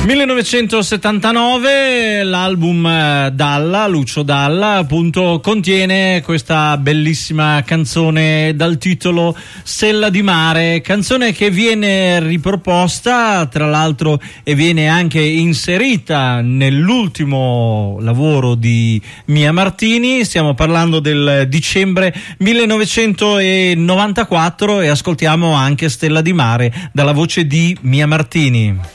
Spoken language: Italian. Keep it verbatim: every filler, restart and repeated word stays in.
millenovecentosettantanove, l'album Dalla, Lucio Dalla, appunto, contiene questa bellissima canzone dal titolo Stella di Mare, canzone che viene riproposta, tra l'altro, e viene anche inserita nell'ultimo lavoro di Mia Martini. Stiamo parlando del dicembre millenovecentonovantaquattro e ascoltiamo anche Stella di Mare dalla voce di Mia Martini.